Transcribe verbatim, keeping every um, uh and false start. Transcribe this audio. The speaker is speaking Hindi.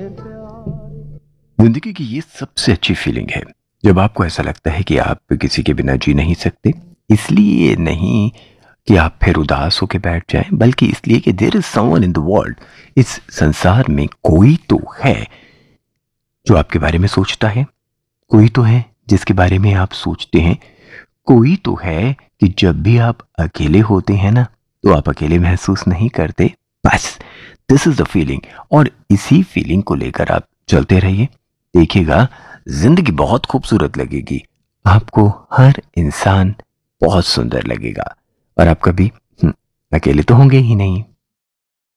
जिंदगी की ये सबसे अच्छी फीलिंग है जब आपको ऐसा लगता है कि आप किसी के बिना जी नहीं सकते। इसलिए नहीं कि आप फिर उदास होकर बैठ जाएं, बल्कि इसलिए कि there is someone in the world, इस संसार में कोई तो है जो आपके बारे में सोचता है, कोई तो है जिसके बारे में आप सोचते हैं, कोई तो है कि जब भी आप अकेले होते हैं ना, तो आप अकेले महसूस नहीं करते। बस दिस इज द फीलिंग, और इसी फीलिंग को लेकर आप चलते रहिए। देखिएगा जिंदगी बहुत खूबसूरत लगेगी, आपको हर इंसान बहुत सुंदर लगेगा, और आप कभी हम्म, अकेले तो होंगे ही नहीं।